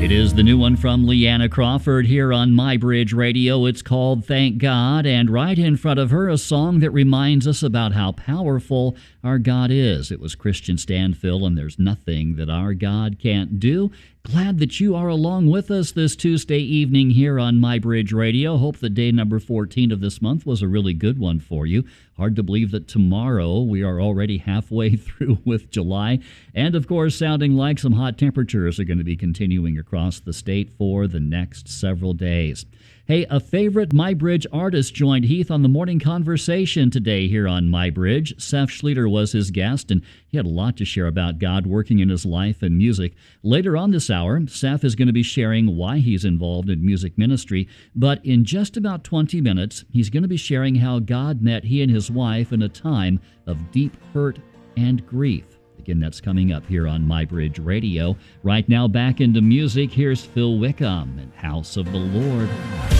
It is the new one from Leanna Crawford here on My Bridge Radio. It's called Thank God, and right in front of her, a song that reminds us about how powerful our God is. It was Christian Stanfill, and There's Nothing That Our God Can't Do. Glad that you are along with us this Tuesday evening here on My Bridge Radio. Hope that day number 14 of this month was a really good one for you. Hard to believe that tomorrow we are already halfway through with July. And, of course, sounding like some hot temperatures are going to be continuing across the state for the next several days. Hey, a favorite My Bridge artist joined Heath on the Morning Conversation today here on My Bridge. Seth Schlueter was his guest, and he had a lot to share about God working in his life and music. Later on this hour, Seth is going to be sharing why he's involved in music ministry, but in just about 20 minutes, he's going to be sharing how God met he and his wife in a time of deep hurt and grief. Again, that's coming up here on My Bridge Radio. Right now, back into music. Here's Phil Wickham and House of the Lord.